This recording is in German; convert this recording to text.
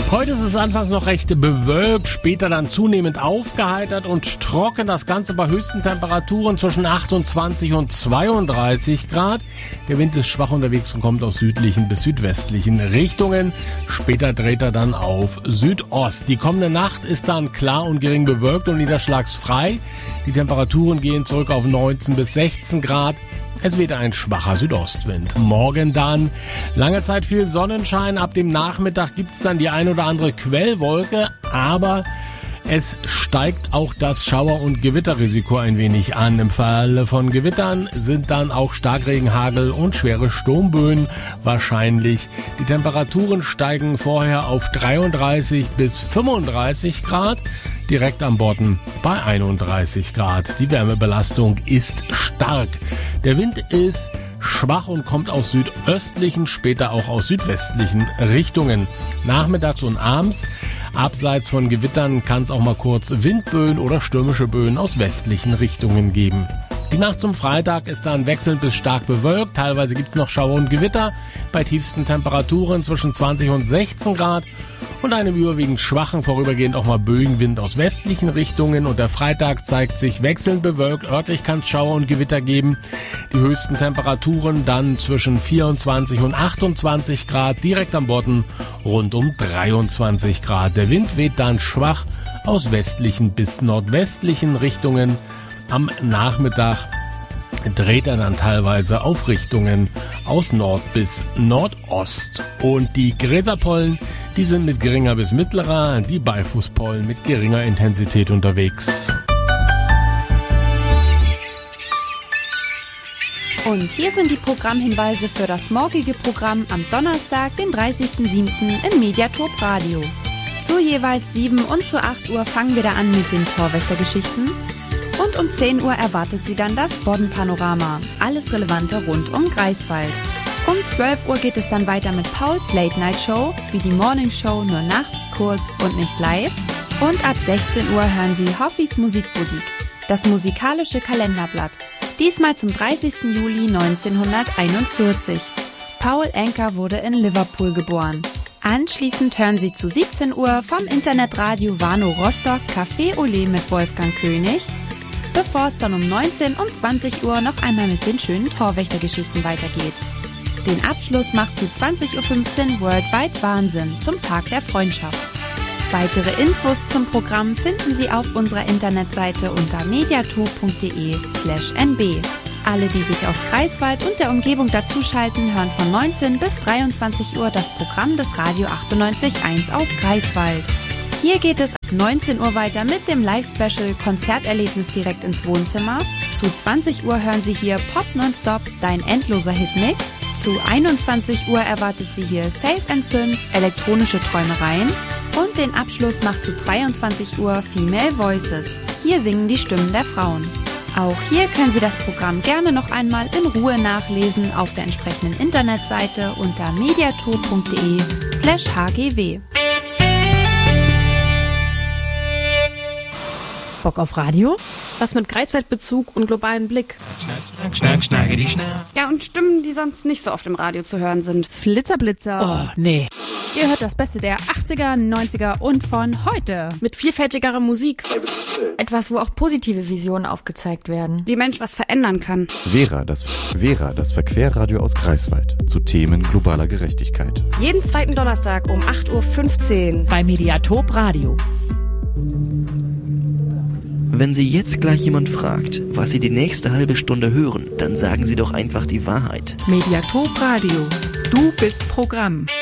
Heute ist es anfangs noch recht bewölkt, später dann zunehmend aufgeheitert und trocken. Das Ganze bei höchsten Temperaturen zwischen 28 und 32 Grad. Der Wind ist schwach unterwegs und kommt aus südlichen bis südwestlichen Richtungen. Später dreht er dann auf Südost. Die kommende Nacht ist dann klar und gering bewölkt und niederschlagsfrei. Die Temperaturen gehen zurück auf 19 bis 16 Grad. Es weht ein schwacher Südostwind. Morgen dann lange Zeit viel Sonnenschein. Ab dem Nachmittag gibt es dann die ein oder andere Quellwolke, aber es steigt auch das Schauer- und Gewitterrisiko ein wenig an. Im Falle von Gewittern sind dann auch Starkregen, Hagel und schwere Sturmböen wahrscheinlich. Die Temperaturen steigen vorher auf 33 bis 35 Grad. Direkt am Bodden bei 31 Grad. Die Wärmebelastung ist stark. Der Wind ist schwach und kommt aus südöstlichen, später auch aus südwestlichen Richtungen. Nachmittags und abends, abseits von Gewittern, kann es auch mal kurz Windböen oder stürmische Böen aus westlichen Richtungen geben. Die Nacht zum Freitag ist dann wechselnd bis stark bewölkt. Teilweise gibt es noch Schauer und Gewitter bei tiefsten Temperaturen zwischen 20 und 16 Grad und einem überwiegend schwachen, vorübergehend auch mal Böenwind aus westlichen Richtungen. Und der Freitag zeigt sich wechselnd bewölkt. Örtlich kann es Schauer und Gewitter geben. Die höchsten Temperaturen dann zwischen 24 und 28 Grad, direkt am Bodden rund um 23 Grad. Der Wind weht dann schwach aus westlichen bis nordwestlichen Richtungen. Am Nachmittag dreht er dann teilweise auf Richtungen aus Nord bis Nordost. Und die Gräserpollen, die sind mit geringer bis mittlerer, die Beifußpollen mit geringer Intensität unterwegs. Und hier sind die Programmhinweise für das morgige Programm am Donnerstag, den 30.07. im Mediatop Radio. Zu jeweils 7 und zu 8 Uhr fangen wir da an mit den Torwässergeschichten. Und um 10 Uhr erwartet sie dann das Bodden-Panorama. Alles Relevante rund um Greifswald. Um 12 Uhr geht es dann weiter mit Pauls Late-Night-Show, wie die Morning-Show, nur nachts, kurz und nicht live. Und ab 16 Uhr hören Sie Hoffis Musikboutique, das musikalische Kalenderblatt. Diesmal zum 30. Juli 1941. Paul Anka wurde in Liverpool geboren. Anschließend hören Sie zu 17 Uhr vom Internetradio Warnow Rostock Café Olé mit Wolfgang König, bevor es dann um 19 und 20 Uhr noch einmal mit den schönen Torwächtergeschichten weitergeht. Den Abschluss macht zu 20.15 Uhr Worldwide Wahnsinn zum Tag der Freundschaft. Weitere Infos zum Programm finden Sie auf unserer Internetseite unter mediator.de/nb. Alle, die sich aus Greifswald und der Umgebung dazuschalten, hören von 19 bis 23 Uhr das Programm des Radio 98.1 aus Greifswald. Hier geht es ab 19 Uhr weiter mit dem Live-Special Konzerterlebnis direkt ins Wohnzimmer. Zu 20 Uhr hören Sie hier Pop Nonstop, dein endloser Hitmix. Zu 21 Uhr erwartet Sie hier Safe & Synth, elektronische Träumereien. Und den Abschluss macht zu 22 Uhr Female Voices. Hier singen die Stimmen der Frauen. Auch hier können Sie das Programm gerne noch einmal in Ruhe nachlesen auf der entsprechenden Internetseite unter mediator.de/hgw. Bock auf Radio? Was mit Greifswald-Bezug und globalen Blick. Ja, und Stimmen, die sonst nicht so oft im Radio zu hören sind. Flitzer-Blitzer. Oh, nee. Ihr hört das Beste der 80er, 90er und von heute. Mit vielfältigerer Musik. Etwas, wo auch positive Visionen aufgezeigt werden. Wie Mensch was verändern kann. Vera, das Verquerradio aus Greifswald. Zu Themen globaler Gerechtigkeit. Jeden zweiten Donnerstag um 8.15 Uhr bei Mediatop Radio. Wenn Sie jetzt gleich jemand fragt, was Sie die nächste halbe Stunde hören, dann sagen Sie doch einfach die Wahrheit. Mediatop Radio. Du bist Programm.